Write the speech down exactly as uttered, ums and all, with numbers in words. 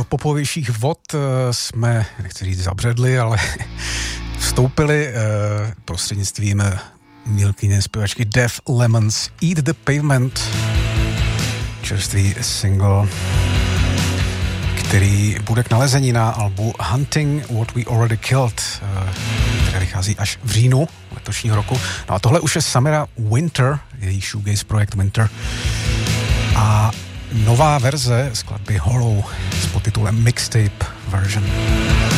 popovějších vod jsme, nechci říct zabředli, ale vstoupili prostřednictvím milkyně zpěvačky Def Lemons Eat the Pavement, čerstvý single, který bude k nalezení na albu Hunting What We Already Killed, které vychází až v říjnu letošního roku. No a tohle už je Samira Winter, její shoegaze projekt Winter. A nová verze skladby Hollow s podtitulem Mixtape Version.